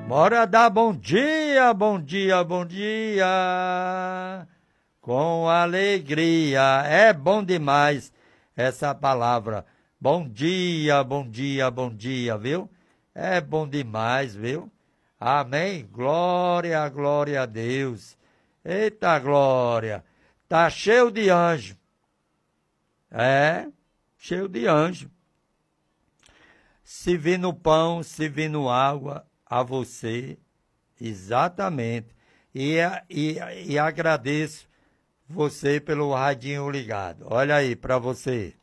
Bora dar bom dia, bom dia, bom dia. Com alegria. É bom demais essa palavra. Bom dia, bom dia, bom dia, viu? É bom demais, viu? Amém. Glória, glória a Deus. Eita glória. Tá cheio de anjo. É, cheio de anjo. Se vir no pão, se vir no água, a você, exatamente. E agradeço você pelo radinho ligado. Olha aí para você.